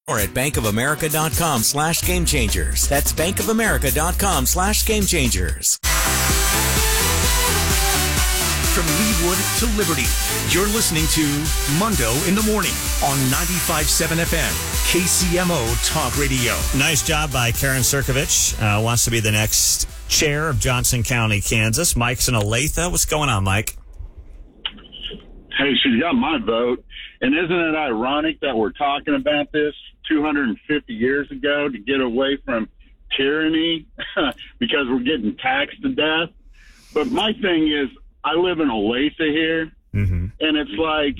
Or at bankofamerica.com/gamechangers. That's bankofamerica.com/gamechangers. From Leewood to Liberty, you're listening to Mundo in the Morning on 95.7 FM, KCMO Talk Radio. Nice job by Karen Cirkovich. Wants to be the next chair of Johnson County, Kansas. Mike's in Olathe. What's going on, Mike? Hey, she's got my vote. And isn't it ironic that we're talking about this 250 years ago to get away from tyranny because we're getting taxed to death? But my thing is, I live in Olathe here, and it's like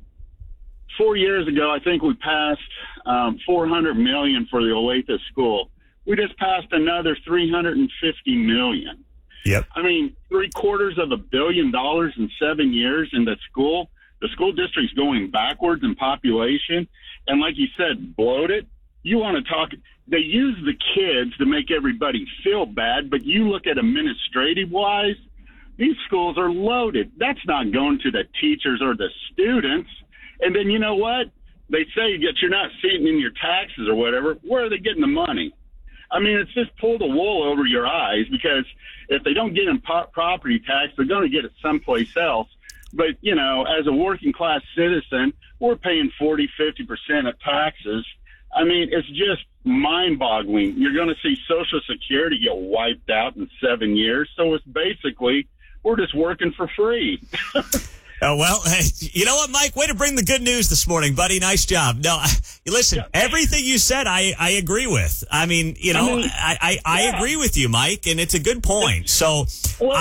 4 years ago, I think we passed $400 million for the Olathe school. We just passed another $350 million. Yep. I mean, $750 million in 7 years in the school. The school district's going backwards in population. And like you said, bloated. You want to talk, they use the kids to make everybody feel bad, but you look at administrative-wise, these schools are loaded. That's not going to the teachers or the students. And then you know what? They say that you're not seeing in your taxes or whatever. Where are they getting the money? I mean, it's just pull the wool over your eyes, because if they don't get in property tax, they're going to get it someplace else. But, you know, as a working class citizen, we're paying 40, 50% of taxes. I mean, it's just mind-boggling. You're going to see Social Security get wiped out in 7 years. So it's basically, we're just working for free. Well, hey, you know what, Mike? Way to bring the good news this morning, buddy. Nice job. No, listen, everything you said, I agree with. I mean, you know, I agree with you, Mike, and it's a good point. So, well,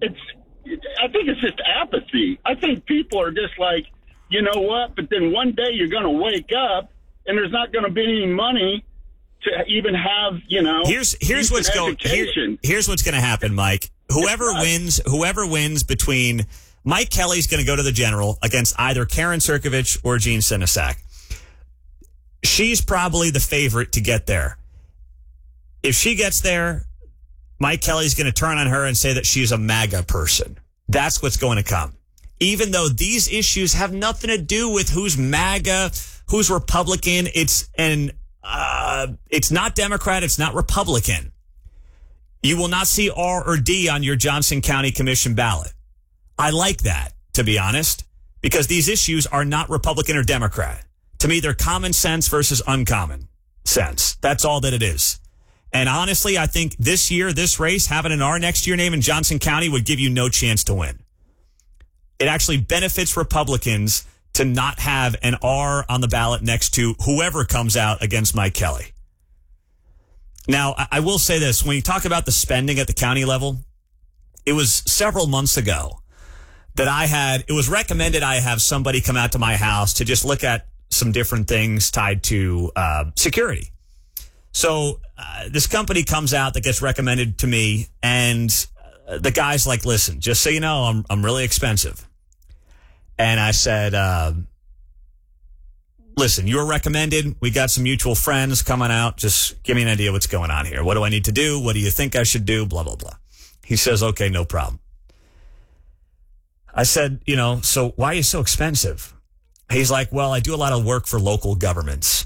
I think it's just apathy. I think people are just like, you know what? But then one day you're going to wake up, and there's not going to be any money to even have, you know. Here's what's going. Here's what's going to happen, Mike. Whoever wins between Mike Kelly's going to go to the general against either Karen Cirkovich or Gene Sinisak. She's probably the favorite to get there. If she gets there, Mike Kelly's going to turn on her and say that she's a MAGA person. That's what's going to come. Even though these issues have nothing to do with who's MAGA, who's Republican. It's not Democrat. It's not Republican. You will not see R or D on your Johnson County Commission ballot. I like that, to be honest, because these issues are not Republican or Democrat. To me, they're common sense versus uncommon sense. That's all that it is. And honestly, I think this year, this race, having an R next to your name in Johnson County would give you no chance to win. It actually benefits Republicans to not have an R on the ballot next to whoever comes out against Mike Kelly. Now, I will say this. When you talk about the spending at the county level, it was several months ago that it was recommended I have somebody come out to my house to just look at some different things tied to security. So this company comes out that gets recommended to me, and the guy's like, listen, just so you know, I'm really expensive. And I said, listen, you were recommended. We got some mutual friends coming out. Just give me an idea what's going on here. What do I need to do? What do you think I should do? Blah, blah, blah. He says, okay, no problem. I said, you know, so why are you so expensive? He's like, well, I do a lot of work for local governments.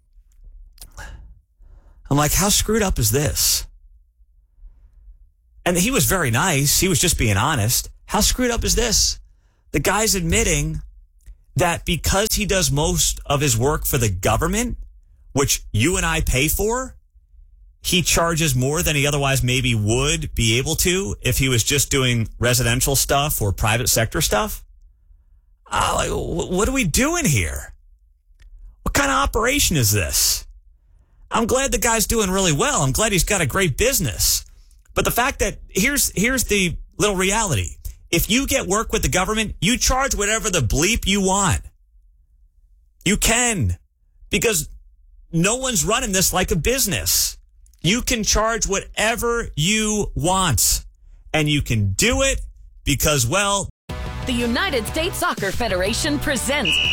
I'm like, how screwed up is this? And he was very nice. He was just being honest. How screwed up is this? The guy's admitting that because he does most of his work for the government, which you and I pay for, he charges more than he otherwise maybe would be able to if he was just doing residential stuff or private sector stuff. Like, what are we doing here? What kind of operation is this? I'm glad the guy's doing really well. I'm glad he's got a great business. But the fact that here's the little reality. If you get work with the government, you charge whatever the bleep you want. You can, because no one's running this like a business. You can charge whatever you want, and you can do it because, well, the United States Soccer Federation presents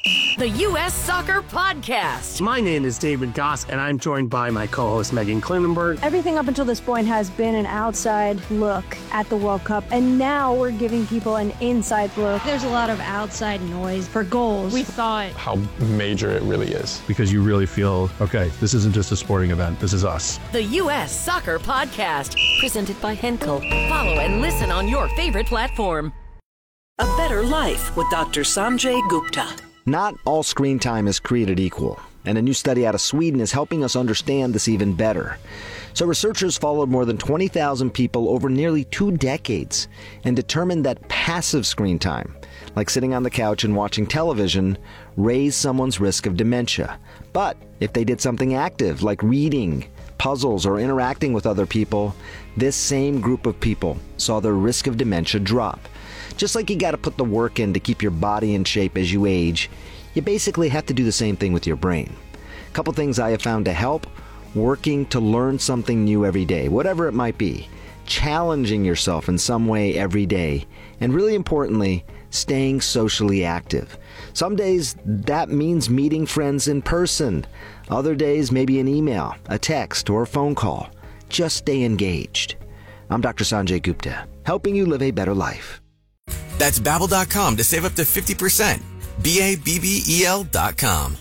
The U.S. Soccer Podcast. My name is David Goss, and I'm joined by my co-host Megan Klinenberg. Everything up until this point has been an outside look at the World Cup, and now we're giving people an inside look. There's a lot of outside noise for goals. We thought how major it really is. Because you really feel, okay, this isn't just a sporting event, this is us. The U.S. Soccer Podcast, presented by Henkel. Follow and listen on your favorite platform. A Better Life with Dr. Sanjay Gupta. Not all screen time is created equal, and a new study out of Sweden is helping us understand this even better. So researchers followed more than 20,000 people over nearly 2 decades and determined that passive screen time, like sitting on the couch and watching television, raised someone's risk of dementia. But if they did something active, like reading, puzzles, or interacting with other people, this same group of people saw their risk of dementia drop. Just like you got to put the work in to keep your body in shape as you age, you basically have to do the same thing with your brain. A couple things I have found to help: working to learn something new every day, whatever it might be, challenging yourself in some way every day, and really importantly, staying socially active. Some days that means meeting friends in person. Other days maybe an email, a text, or a phone call. Just stay engaged. I'm Dr. Sanjay Gupta, helping you live a better life. That's Babbel.com to save up to 50%. BABBEL.com.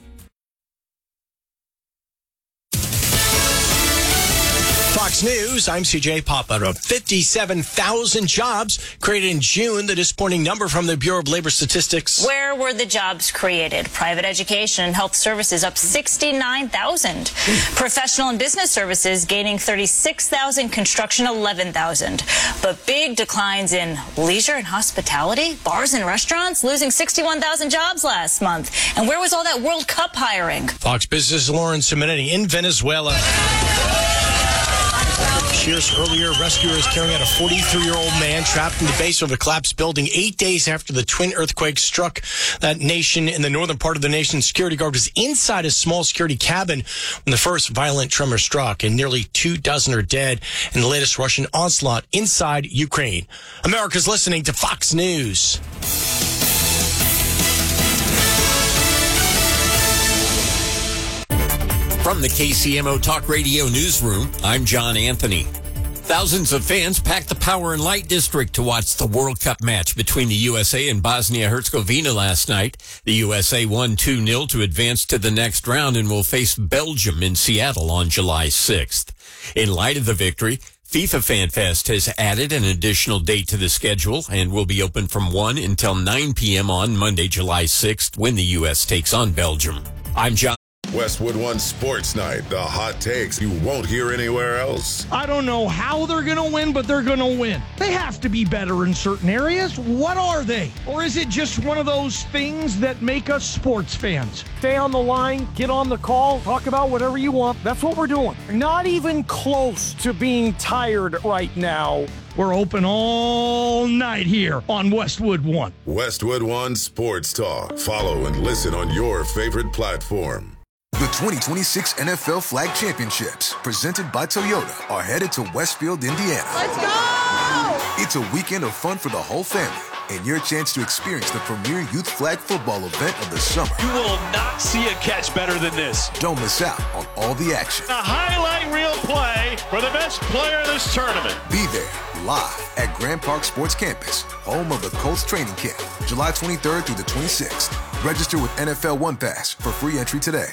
Fox News, I'm CJ Papa. Of 57,000 jobs created in June, the disappointing number from the Bureau of Labor Statistics. Where were the jobs created? Private education and health services up 69,000. Professional and business services gaining 36,000, construction 11,000. But big declines in leisure and hospitality, bars and restaurants, losing 61,000 jobs last month. And where was all that World Cup hiring? Fox Business Lauren Simonetti in Venezuela. Years earlier, rescuers carrying out a 43-year-old man trapped in the base of a collapsed building 8 days after the twin earthquake struck that nation. In the northern part of the nation, security guard was inside a small security cabin when the first violent tremor struck, and nearly 24 are dead in the latest Russian onslaught inside Ukraine. America's listening to Fox News. From the KCMO Talk Radio Newsroom, I'm John Anthony. Thousands of fans packed the Power and Light District to watch the World Cup match between the USA and Bosnia-Herzegovina last night. The USA won 2-0 to advance to the next round and will face Belgium in Seattle on July 6th. In light of the victory, FIFA Fan Fest has added an additional date to the schedule and will be open from 1 until 9 p.m. on Monday, July 6th, when the U.S. takes on Belgium. I'm John. Westwood One Sports Night, the hot takes you won't hear anywhere else. I don't know how they're going to win, but they're going to win. They have to be better in certain areas. What are they? Or is it just one of those things that make us sports fans? Stay on the line, get on the call, talk about whatever you want. That's what we're doing. Not even close to being tired right now. We're open all night here on Westwood One. Westwood One Sports Talk. Follow and listen on your favorite platform. The 2026 NFL Flag Championships, presented by Toyota, are headed to Westfield, Indiana. Let's go! It's a weekend of fun for the whole family and your chance to experience the premier youth flag football event of the summer. You will not see a catch better than this. Don't miss out on all the action. A highlight reel play for the best player in this tournament. Be there live at Grand Park Sports Campus, home of the Colts training camp, July 23rd through the 26th. Register with NFL One Pass for free entry today.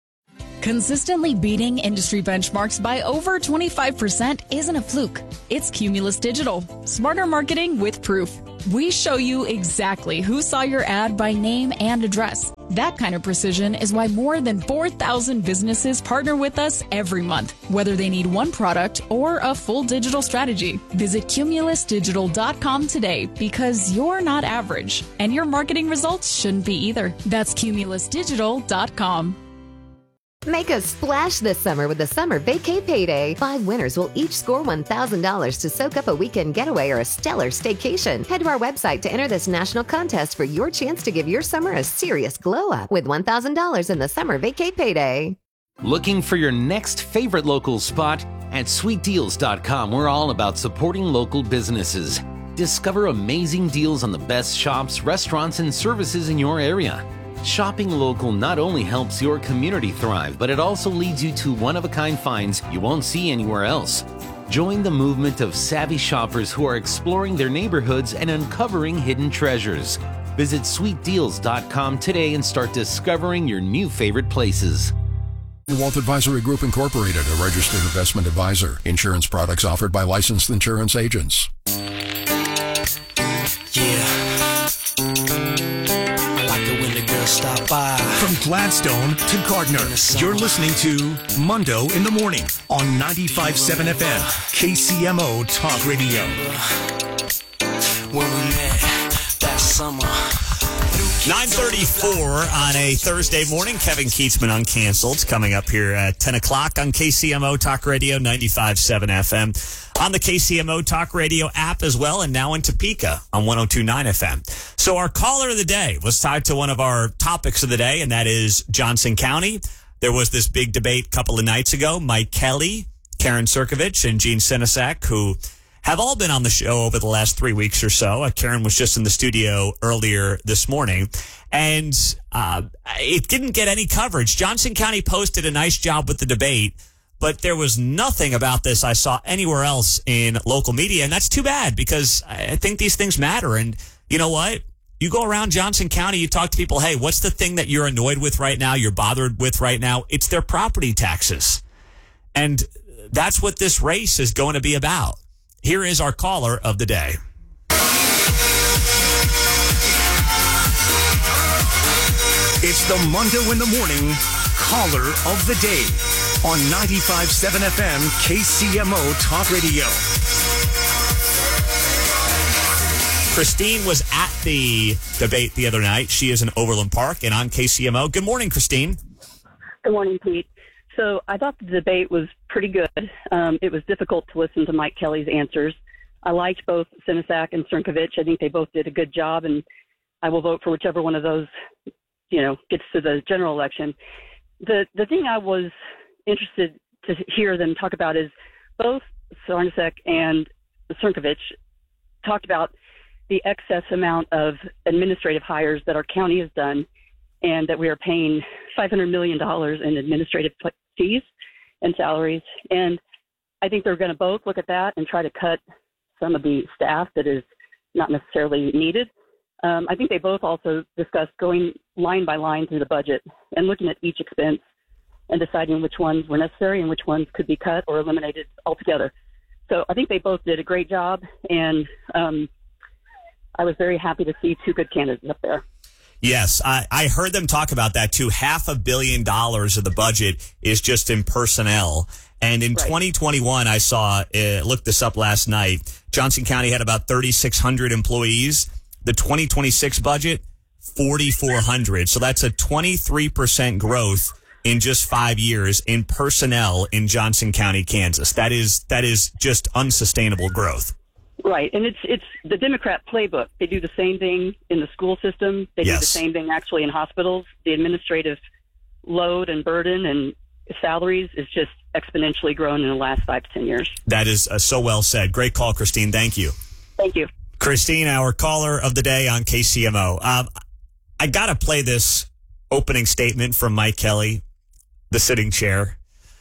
Consistently beating industry benchmarks by over 25% isn't a fluke. It's Cumulus Digital. Smarter marketing with proof. We show you exactly who saw your ad by name and address. That kind of precision is why more than 4,000 businesses partner with us every month, whether they need one product or a full digital strategy. Visit cumulusdigital.com today, because you're not average, and your marketing results shouldn't be either. That's cumulusdigital.com. Make a splash this summer with the Summer Vacay Payday. 5 winners will each score $1,000 to soak up a weekend getaway or a stellar staycation. Head to our website to enter this national contest for your chance to give your summer a serious glow-up with $1,000 in the Summer Vacay Payday. Looking for your next favorite local spot? At sweetdeals.com, we're all about supporting local businesses. Discover amazing deals on the best shops, restaurants, and services in your area. Shopping local not only helps your community thrive, but it also leads you to one-of-a-kind finds you won't see anywhere else. Join the movement of savvy shoppers who are exploring their neighborhoods and uncovering hidden treasures. Visit sweetdeals.com today and start discovering your new favorite places. Wealth Advisory Group Incorporated, a registered investment advisor. Insurance products offered by licensed insurance agents. Stop by. From Gladstone to Gardner, you're listening to Mundo in the Morning on 95.7 FM, KCMO Talk Radio. When we met that summer. 9:34 on a Thursday morning. Kevin Keatsman Uncanceled coming up here at 10 o'clock on KCMO Talk Radio 95.7 FM. On the KCMO Talk Radio app as well, and now in Topeka on 102.9 FM. So our caller of the day was tied to one of our topics of the day, and that is Johnson County. There was this big debate a couple of nights ago. Mike Kelly, Karen Cirkovich, and Gene Sinisak, who have all been on the show over the last 3 weeks or so. Karen was just in the studio earlier this morning, and it didn't get any coverage. Johnson County posted a nice job with the debate, but there was nothing about this I saw anywhere else in local media, and that's too bad because I think these things matter. And you know what? You go around Johnson County, you talk to people, hey, what's the thing that you're annoyed with right now, you're bothered with right now? It's their property taxes. And that's what this race is going to be about. Here is our caller of the day. It's the Mundo in the Morning Caller of the Day on 95.7 FM KCMO Talk Radio. Christine was at the debate the other night. She is in Overland Park and on KCMO. Good morning, Christine. Good morning, Pete. So I thought the debate was pretty good. It was difficult to listen to Mike Kelly's answers. I liked both Sinisak and Cirkovich. I think they both did a good job, and I will vote for whichever one of those, gets to the general election. The thing I was interested to hear them talk about is both Sinisak and Cirkovich talked about the excess amount of administrative hires that our county has done, and that we are paying $500 million in administrative fees and salaries. And I think they're going to both look at that and try to cut some of the staff that is not necessarily needed. I think they both also discussed going line by line through the budget and looking at each expense and deciding which ones were necessary and which ones could be cut or eliminated altogether. So I think they both did a great job, and I was very happy to see two good candidates up there. Yes, I heard them talk about that too. $500 million of the budget is just in personnel. And in 2021, I saw, looked this up last night, Johnson County had about 3,600 employees. The 2026 budget, 4,400. So that's a 23% growth in just 5 years in personnel in Johnson County, Kansas. That is just unsustainable growth. Right, and it's the Democrat playbook. They do the same thing in the school system. They do the same thing actually in hospitals. The administrative load and burden and salaries is just exponentially grown in the last 5 to 10 years. That is so well said. Great call, Christine. Thank you. Thank you. Christine, our caller of the day on KCMO. I got to play this opening statement from Mike Kelly, the sitting chair.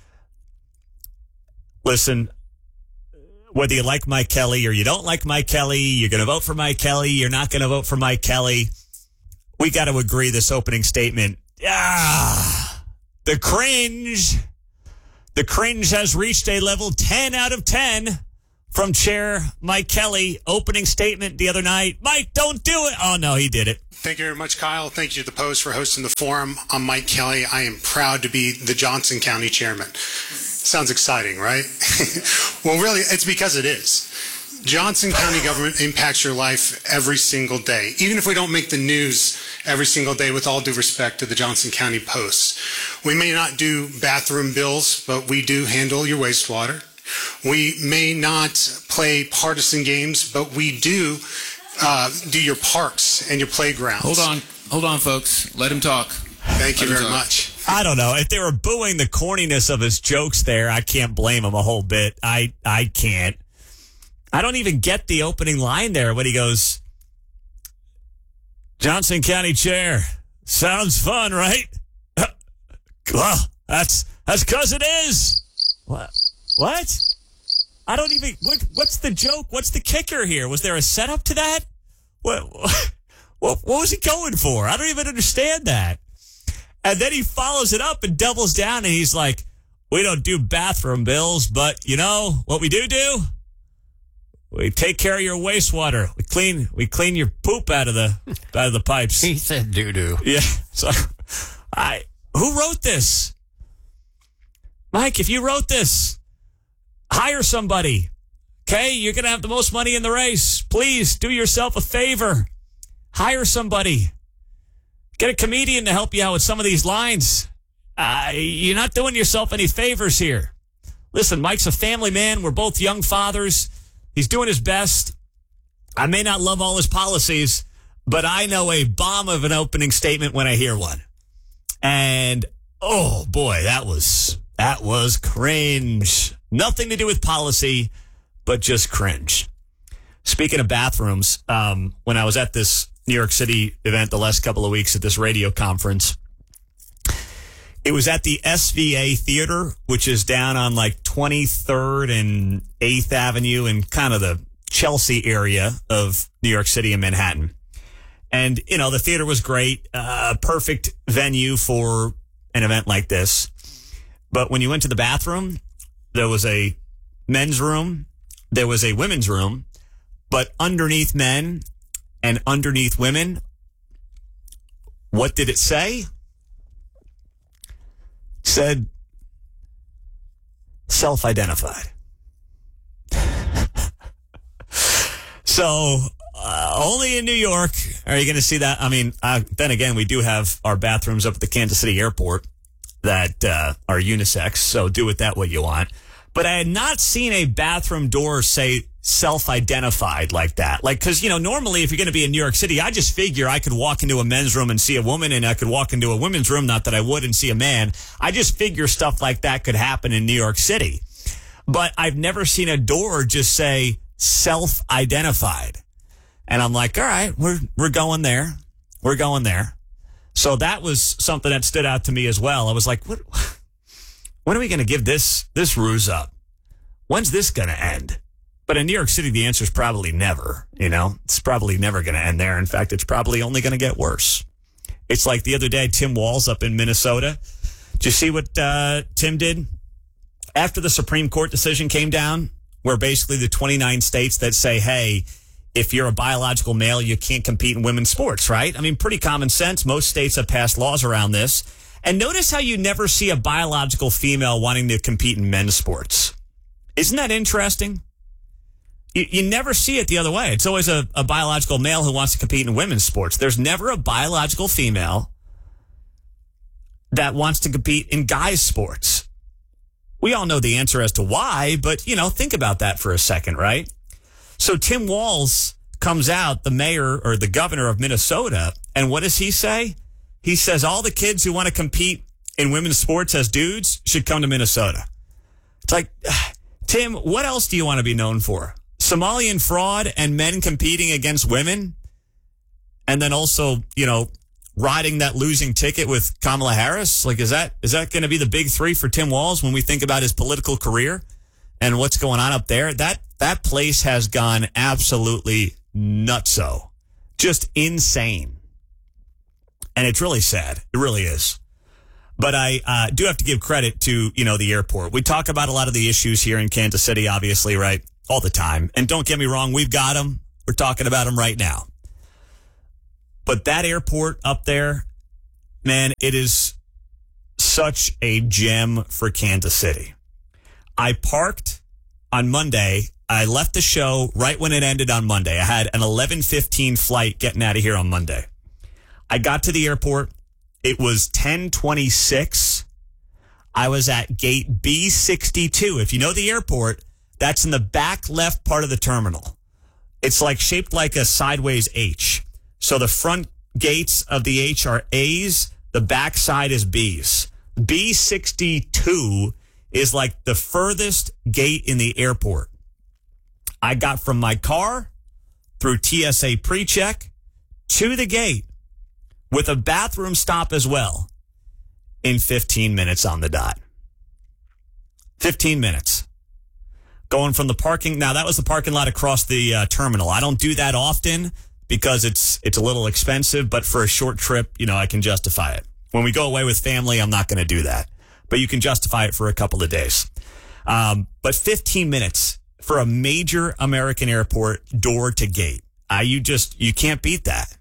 Listen, whether you like Mike Kelly or you don't like Mike Kelly, you're going to vote for Mike Kelly, you're not going to vote for Mike Kelly, we got to agree this opening statement. The cringe has reached a level 10 out of 10 from Chair Mike Kelly. Opening statement the other night. Mike, don't do it. Oh, no, he did it. Thank you very much, Kyle. Thank you to the Post for hosting the forum. I'm Mike Kelly. I am proud to be the Johnson County chairman. Sounds exciting, right? Well, really, it's because it is. Johnson County government impacts your life every single day, even if we don't make the news every single day, with all due respect to the Johnson County Post. We may not do bathroom bills, but we do handle your wastewater. We may not play partisan games, but we do your parks and your playgrounds. Hold on, folks. Let him talk. Thank you very much. I don't know. If they were booing the corniness of his jokes there, I can't blame him a whole bit. I can't. I don't even get the opening line there when he goes, Johnson County Chair, Sounds fun, right? Well, that's because it is. What? I don't even. What's the joke? What's the kicker here? Was there a setup to that? What was he going for? I don't even understand that. And then he follows it up and doubles down, and he's like, "We don't do bathroom bills, but you know what we do? We take care of your wastewater. We clean your poop out of the pipes." He said doo-doo. Yeah. So, who wrote this? Mike, if you wrote this, hire somebody. Okay? You're going to have the most money in the race. Please do yourself a favor. Hire somebody. Get a comedian to help you out with some of these lines. You're not doing yourself any favors here. Listen, Mike's a family man. We're both young fathers. He's doing his best. I may not love all his policies, but I know a bomb of an opening statement when I hear one. And, oh, boy, that was cringe. Nothing to do with policy, but just cringe. Speaking of bathrooms, when I was at this New York City event the last couple of weeks at this radio conference, it was at the SVA Theater, which is down on like 23rd and 8th Avenue in kind of the Chelsea area of New York City and Manhattan. And, you know, the theater was great, perfect venue for an event like this. But when you went to the bathroom, there was a men's room, there was a women's room, but underneath men and underneath women, what did it say? It said self-identified. So only in New York are you going to see that. I mean, then again, we do have our bathrooms up at the Kansas City airport that are unisex, so do with that what you want. But I had not seen a bathroom door say self-identified like that. Like, because, you know, normally if you're going to be in New York City, I just figure I could walk into a men's room and see a woman, and I could walk into a women's room, not that I would, and see a man. I just figure stuff like that could happen in New York City. But I've never seen a door just say self-identified. And I'm like, all right, we're going there. We're going there. So that was something that stood out to me as well. I was like, when are we going to give this ruse up? When's this going to end? But in New York City, the answer is probably never. You know, it's probably never going to end there. In fact, it's probably only going to get worse. It's like the other day, Tim Walz up in Minnesota. Did you see what Tim did? After the Supreme Court decision came down, where basically the 29 states that say, hey, if you're a biological male, you can't compete in women's sports, right? I mean, pretty common sense. Most states have passed laws around this. And notice how you never see a biological female wanting to compete in men's sports. Isn't that interesting? You never see it the other way. It's always a biological male who wants to compete in women's sports. There's never a biological female that wants to compete in guys' sports. We all know the answer as to why, but, you know, think about that for a second, right? So Tim Walz comes out, the mayor or the governor of Minnesota, and what does he say? He says all the kids who want to compete in women's sports as dudes should come to Minnesota. It's like, Tim, what else do you want to be known for? Somalian fraud and men competing against women? And then also, you know, riding that losing ticket with Kamala Harris? Like, is that going to be the big three for Tim Walz when we think about his political career and what's going on up there? That place has gone absolutely nutso. Just insane. And it's really sad. It really is. But I do have to give credit to, you know, the airport. We talk about a lot of the issues here in Kansas City, obviously, right? All the time. And don't get me wrong, we've got them. We're talking about them right now. But that airport up there, man, it is such a gem for Kansas City. I parked on Monday. I left the show right when it ended on Monday. I had an 11:15 flight getting out of here on Monday. I got to the airport. It was 10:26. I was at gate B62. If you know the airport, that's in the back left part of the terminal. It's like shaped like a sideways H. So the front gates of the H are A's. The back side is B's. B62 is like the furthest gate in the airport. I got from my car through TSA pre-check to the gate with a bathroom stop as well in 15 minutes on the dot. 15 minutes. Going from the parking. Now, that was the parking lot across the terminal. I don't do that often because it's a little expensive, but for a short trip, I can justify it. When we go away with family, I'm not going to do that. But you can justify it for a couple of days. But 15 minutes for a major American airport, door to gate. You can't beat that.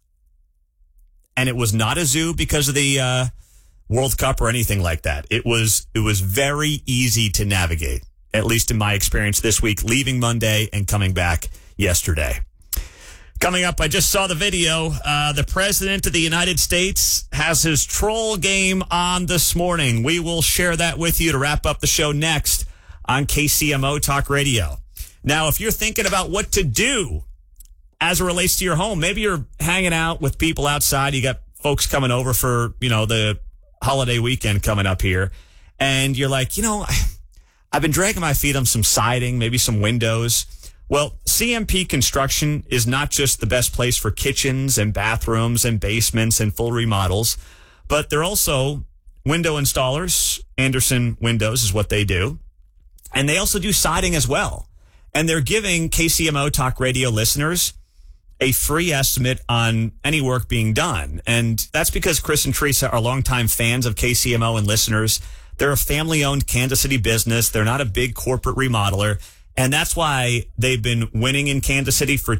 And it was not a zoo because of the World Cup or anything like that. It was very easy to navigate, at least in my experience this week, leaving Monday and coming back yesterday. Coming up, I just saw the video. The President of the United States has his troll game on this morning. We will share that with you to wrap up the show next on KCMO Talk Radio. Now, if you're thinking about what to do as it relates to your home, maybe you're hanging out with people outside. You got folks coming over for, the holiday weekend coming up here. And you're like, I've been dragging my feet on some siding, maybe some windows. Well, CMP Construction is not just the best place for kitchens and bathrooms and basements and full remodels, but they're also window installers. Anderson Windows is what they do. And they also do siding as well. And they're giving KCMO Talk Radio listeners a free estimate on any work being done. And that's because Chris and Teresa are longtime fans of KCMO and listeners. They're a family-owned Kansas City business. They're not a big corporate remodeler. And that's why they've been winning in Kansas City for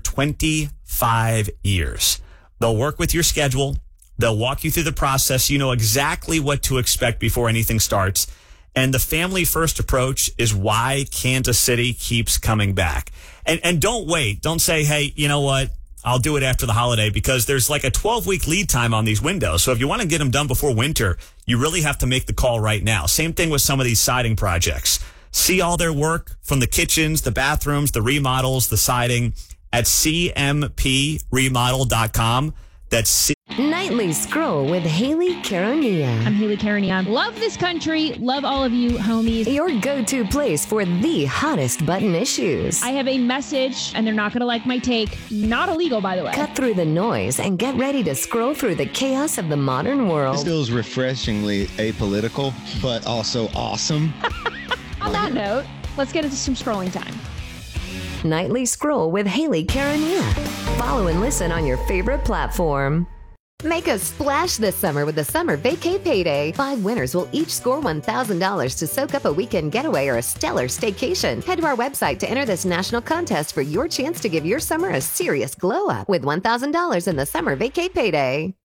25 years. They'll work with your schedule. They'll walk you through the process. You know exactly what to expect before anything starts. And the family-first approach is why Kansas City keeps coming back. And don't wait. Don't say, hey, you know what? I'll do it after the holiday, because there's like a 12-week lead time on these windows. So if you want to get them done before winter, you really have to make the call right now. Same thing with some of these siding projects. See all their work from the kitchens, the bathrooms, the remodels, the siding at cmpremodel.com. That's Nightly Scroll with Haley Karania. I'm Haley Karania. Love this country. Love all of you, homies. Your go-to place for the hottest button issues. I have a message, and they're not going to like my take. Not illegal, by the way. Cut through the noise and get ready to scroll through the chaos of the modern world. This feels refreshingly apolitical, but also awesome. On that note, let's get into some scrolling time. Nightly Scroll with Haley Karania. Follow and listen on your favorite platform. Make a splash this summer with the Summer Vacay Payday. 5 winners will each score $1,000 to soak up a weekend getaway or a stellar staycation. Head to our website to enter this national contest for your chance to give your summer a serious glow up with $1,000 in the Summer Vacay Payday.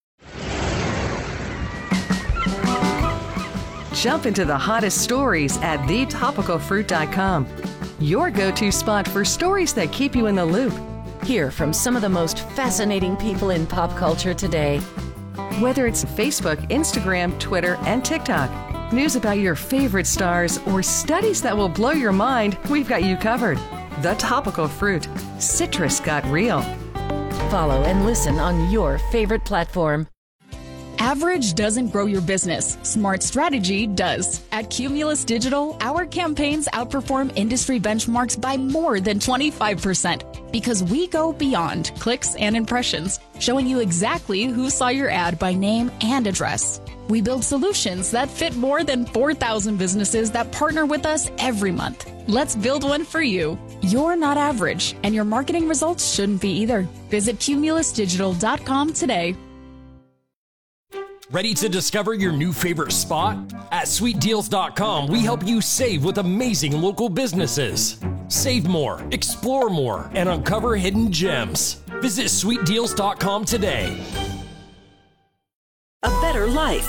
Jump into the hottest stories at thetopicalfruit.com. Your go-to spot for stories that keep you in the loop. Hear from some of the most fascinating people in pop culture today. Whether it's Facebook, Instagram, Twitter, and TikTok, news about your favorite stars, or studies that will blow your mind, we've got you covered. The Topical Fruit. Citrus got real. Follow and listen on your favorite platform. Average doesn't grow your business. Smart strategy does. At Cumulus Digital, our campaigns outperform industry benchmarks by more than 25% because we go beyond clicks and impressions, showing you exactly who saw your ad by name and address. We build solutions that fit more than 4,000 businesses that partner with us every month. Let's build one for you. You're not average, and your marketing results shouldn't be either. Visit cumulusdigital.com today. Ready to discover your new favorite spot? At sweetdeals.com, we help you save with amazing local businesses. Save more, explore more, and uncover hidden gems. Visit sweetdeals.com today. A better life